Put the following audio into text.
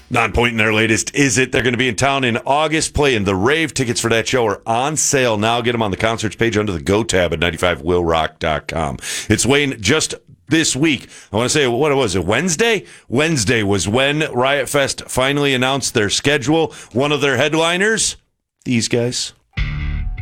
Non-Point in their latest Is It? They're going to be in town in August playing the Rave. Tickets for that show are on sale now. Get them on the concerts page under the Go tab at 95willrock.com. It's Wayne just this week. I want to say, what was it, Wednesday? Wednesday was when Riot Fest finally announced their schedule. One of their headliners, these guys.